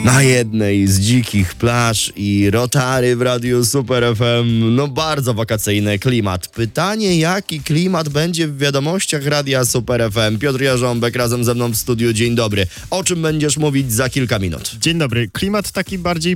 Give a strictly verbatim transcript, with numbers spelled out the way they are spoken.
Na jednej z dzikich plaż i Rotary w Radiu Super F M. No bardzo wakacyjny klimat. Pytanie, jaki klimat będzie w wiadomościach Radia Super F M. Piotr Jarząbek razem ze mną w studiu. Dzień dobry. O czym będziesz mówić za kilka minut? Dzień dobry. Klimat taki bardziej